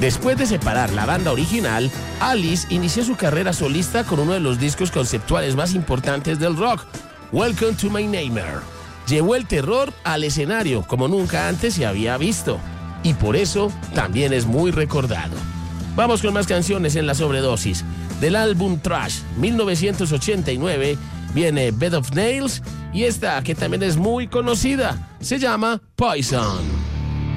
Después de separar la banda original, Alice inició su carrera solista con uno de los discos conceptuales más importantes del rock, Welcome to My Nightmare. Llevó el terror al escenario como nunca antes se había visto, y por eso también es muy recordado. Vamos con más canciones en la sobredosis. Del álbum Trash 1989 viene Bed of Nails y esta que también es muy conocida, se llama Poison.